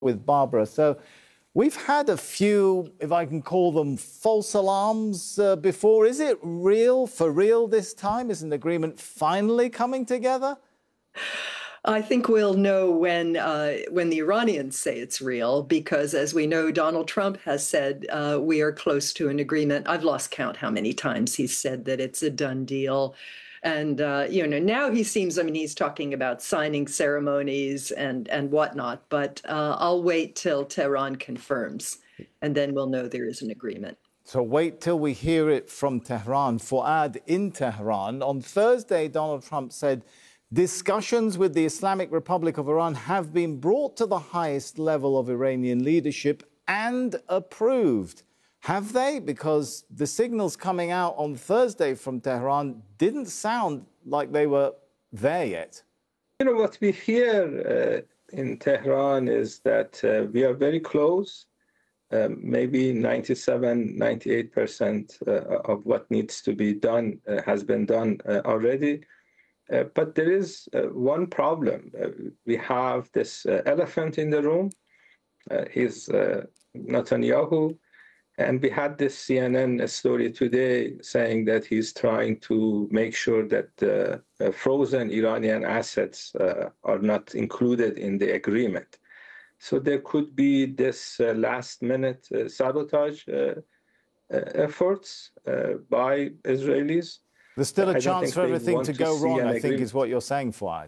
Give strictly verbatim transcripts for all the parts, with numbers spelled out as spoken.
with Barbara. So we've had a few, if I can call them, false alarms uh, before. Is it real, for real this time? Is an agreement finally coming together? I think we'll know when uh, when the Iranians say it's real, because as we know, Donald Trump has said uh, we are close to an agreement. I've lost count how many times he's said that it's a done deal. And, uh, you know, now he seems, I mean, he's talking about signing ceremonies and, and whatnot, but uh, I'll wait till Tehran confirms, and then we'll know there is an agreement. So wait till we hear it from Tehran. Fouad in Tehran. On Thursday, Donald Trump said discussions with the Islamic Republic of Iran have been brought to the highest level of Iranian leadership and approved. Have they? Because the signals coming out on Thursday from Tehran didn't sound like they were there yet. You know, what we hear uh, in Tehran is that uh, we are very close. Um, maybe ninety-seven, ninety-eight percent uh, of what needs to be done uh, has been done uh, already. Uh, but there is uh, one problem. Uh, we have this uh, elephant in the room. Uh, he's uh, Netanyahu. And we had this C N N story today saying that he's trying to make sure that uh, uh, frozen Iranian assets uh, are not included in the agreement. So there could be this uh, last-minute uh, sabotage uh, uh, efforts uh, by Israelis. There's still a I chance for everything to go wrong, I think, is what you're saying, Fouad.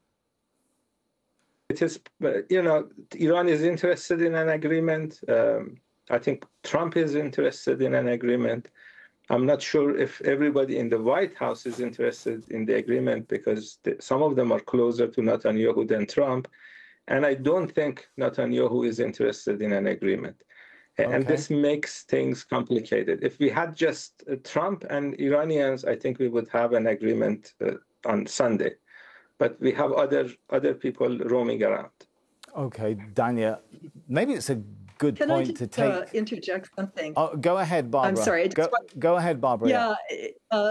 It is, you know, Iran is interested in an agreement. Um, I think Trump is interested in an agreement. I'm not sure if everybody in the White House is interested in the agreement, because the, some of them are closer to Netanyahu than Trump. And I don't think Netanyahu is interested in an agreement. Okay. And this makes things complicated. If we had just uh, Trump and Iranians, I think we would have an agreement uh, on Sunday. But we have other other people roaming around. Okay, Dania, maybe it's a good Can point I just, to take. Uh, interject something? Oh, go ahead, Barbara. I'm sorry. I just go, want... go ahead, Barbara. Yeah, uh,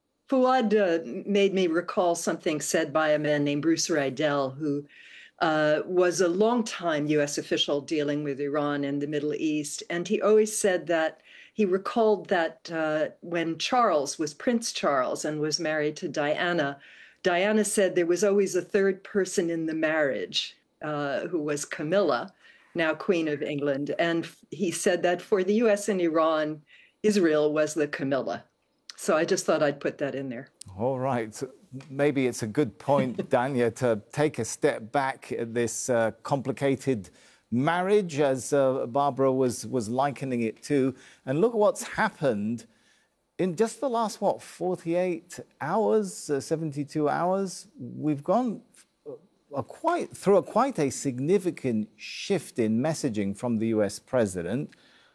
Fouad uh, made me recall something said by a man named Bruce Riedel, who uh, was a longtime U S official dealing with Iran and the Middle East. And he always said that he recalled that uh, when Charles was Prince Charles and was married to Diana, Diana said there was always a third person in the marriage, uh, who was Camilla, now Queen of England. And he said that for the U S and Iran, Israel was the Camilla. So I just thought I'd put that in there. All right. Maybe it's a good point, Dania, to take a step back at this uh, complicated marriage, as uh, Barbara was, was likening it to, and look at what's happened in just the last, what, forty-eight hours, uh, seventy-two hours. We've gone a quite, through a quite a significant shift in messaging from the U S president.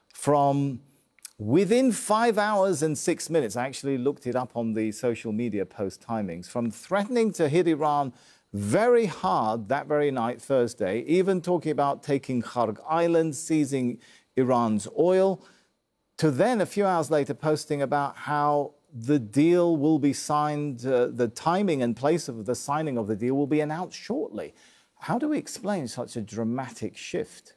From within five hours and six minutes, I actually looked it up on the social media post timings, from threatening to hit Iran very hard that very night, Thursday, even talking about taking Kharg Island, seizing Iran's oil, to then a few hours later posting about how the deal will be signed, uh, the timing and place of the signing of the deal will be announced shortly. How do we explain such a dramatic shift?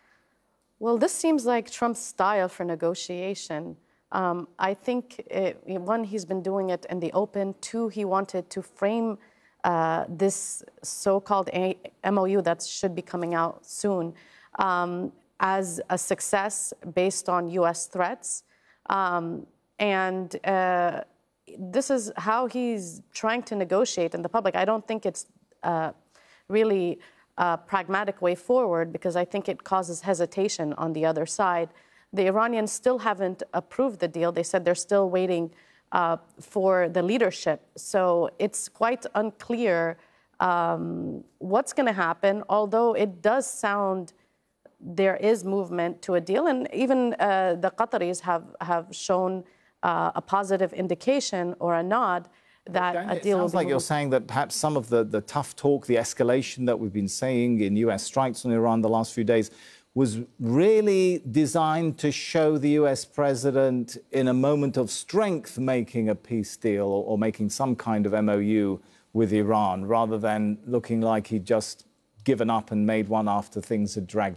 Well, this seems like Trump's style for negotiation. Um, I think, it, one, he's been doing it in the open. Two, he wanted to frame uh, this so-called M O U that should be coming out soon um, as a success based on U S threats. Um, and uh, this is how he's trying to negotiate in the public. I don't think it's uh, really a pragmatic way forward, because I think it causes hesitation on the other side. The Iranians still haven't approved the deal. They said they're still waiting uh, for the leadership. So it's quite unclear um, what's going to happen, although it does sound there is movement to a deal. And even uh, the Qataris have, have shown uh, a positive indication or a nod that Dan, a deal it sounds like you're saying that perhaps some of the, the tough talk, the escalation that we've been seeing in U S strikes on Iran the last few days was really designed to show the U S president in a moment of strength making a peace deal or, or making some kind of M O U with Iran, rather than looking like he'd just given up and made one after things had dragged